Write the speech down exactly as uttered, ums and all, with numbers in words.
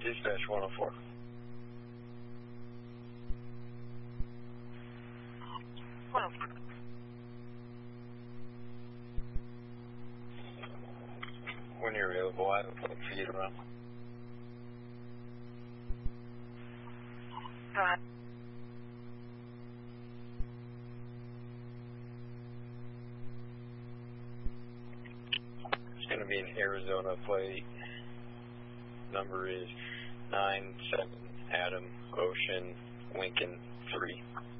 Dispatch one oh four. one oh four. When you're available, I have a plug for you to run. Go ahead. It's going to be an Arizona plate. Number is nine seven Adam Ocean Lincoln three.